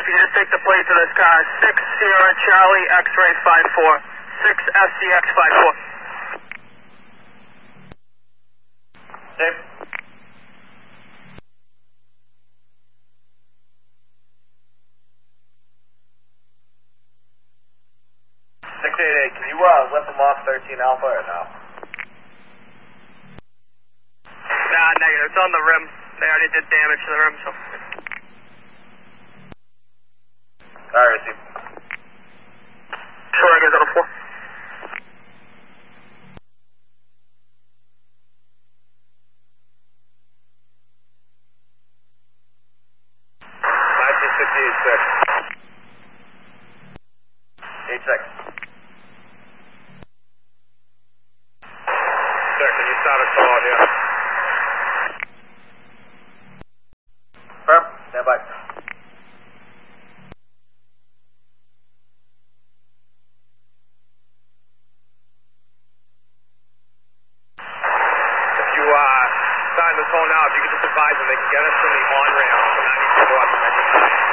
if you could just take the plate to this car. 6 Sierra Charlie X-ray 54. 6 FCX 54. Dave. 688, can you lift them off 13 Alpha or no? Nah, negative. It's on the rim. They already did damage to the rim, so. Alright, receive. Sure, I guess on the floor. Sir, can you start a call here? Firm, stand by. If you sign the call now, if you could just advise them, they can get us from the on-ramp from 92 North.